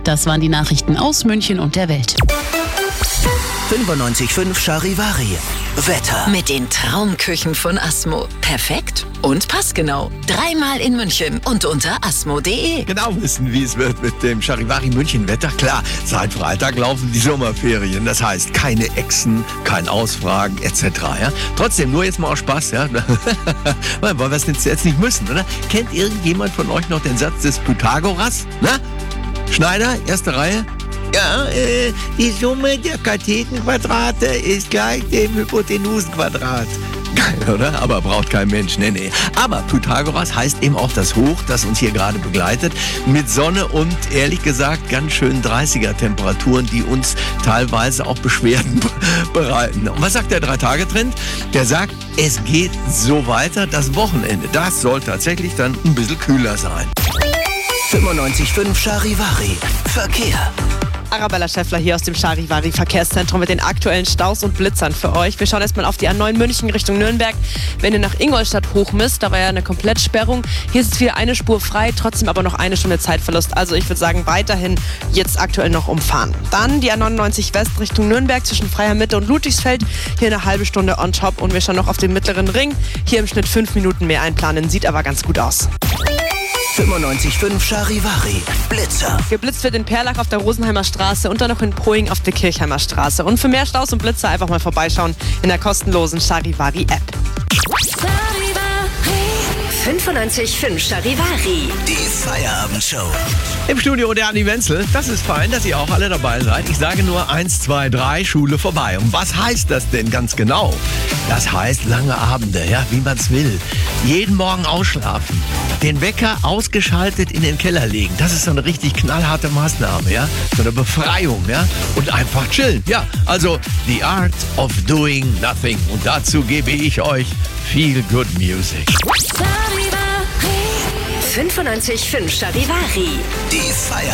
Das waren die Nachrichten aus München und der Welt. 95.5 Charivari. Wetter. Mit den Traumküchen von Asmo. Perfekt und passgenau. 3-mal in München und unter asmo.de. Genau wissen, wie es wird mit dem Charivari München Wetter. Klar, seit Freitag laufen die Sommerferien. Das heißt, keine Echsen, kein Ausfragen etc. Ja? Trotzdem, nur jetzt mal aus Spaß. Ja? Weil wir es jetzt nicht müssen, oder? Kennt irgendjemand von euch noch den Satz des Pythagoras? Na? Schneider, erste Reihe. Ja, die Summe der Kathetenquadrate ist gleich dem Hypotenusenquadrat. Geil, oder? Aber braucht kein Mensch, nee. Aber Pythagoras heißt eben auch das Hoch, das uns hier gerade begleitet, mit Sonne und ehrlich gesagt ganz schön 30er-Temperaturen, die uns teilweise auch Beschwerden bereiten. Und was sagt der 3-Tage-Trend? Der sagt, es geht so weiter, das Wochenende, das soll tatsächlich dann ein bisschen kühler sein. 95.5 Charivari. Verkehr. Arabella Schäffler hier aus dem Charivari Verkehrszentrum mit den aktuellen Staus und Blitzern für euch. Wir schauen erstmal auf die A9 München Richtung Nürnberg. Wenn ihr nach Ingolstadt hoch müsst, da war ja eine Komplettsperrung. Hier ist es wieder eine Spur frei, trotzdem aber noch eine Stunde Zeitverlust. Also ich würde sagen, weiterhin jetzt aktuell noch umfahren. Dann die A99 West Richtung Nürnberg zwischen Freier Mitte und Ludwigsfeld. Hier eine halbe Stunde on top und wir schauen noch auf den mittleren Ring. Hier im Schnitt 5 Minuten mehr einplanen, sieht aber ganz gut aus. 95.5 Charivari. Blitzer. Geblitzt wird in Perlach auf der Rosenheimer Straße und dann noch in Poing auf der Kirchheimer Straße. Und für mehr Staus und Blitzer einfach mal vorbeischauen in der kostenlosen Charivari App. 95.5 Charivari. Die Feierabendshow. Im Studio der Andi Wenzel. Das ist fein, dass ihr auch alle dabei seid. Ich sage nur 1, 2, 3, Schule vorbei. Und was heißt das denn ganz genau? Das heißt lange Abende, ja, wie man es will. Jeden Morgen ausschlafen. Den Wecker ausgeschaltet in den Keller legen. Das ist so eine richtig knallharte Maßnahme, ja. So eine Befreiung, ja. Und einfach chillen, ja. Also, the art of doing nothing. Und dazu gebe ich euch viel good music. 95.5 Charivari. Die Feier.